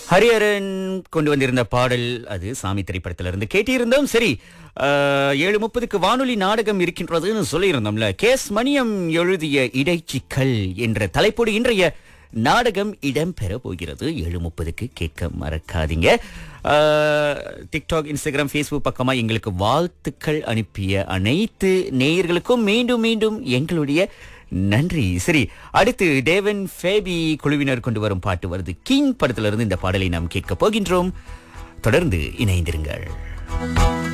ஹரிஹரன் கொண்டு வந்திருந்த பாடல் அது சாமி திரைப்படத்திலிருந்து கேட்டிருந்தோம். சரி, 7:30க்கு வானொலி நாடகம் இருக்கின்றதுன்னு சொல்லியிருந்தோம்ல. கேஸ் மணியம் எழுதிய இடைச்சிக்கல் என்ற தலைப்போடு இன்றைய நாடகம் இடம்பெற போகிறது. 7:30க்கு கேட்க மறக்காதீங்க. டிக்டாக், இன்ஸ்டாகிராம், ஃபேஸ்புக் பக்கமா எங்களுக்கு வாழ்த்துக்கள் அனுப்பிய அனைத்து நேயர்களுக்கும் மீண்டும் மீண்டும் எங்களுடைய நன்றி. சரி, அடுத்து டேவன் ஃபேபி குழுவினர் கொண்டு வரும் பாட்டு வருது. கிங் படத்திலிருந்து இந்த பாடலை நாம் கேட்க போகின்றோம். தொடர்ந்து இணைந்திருங்கள்.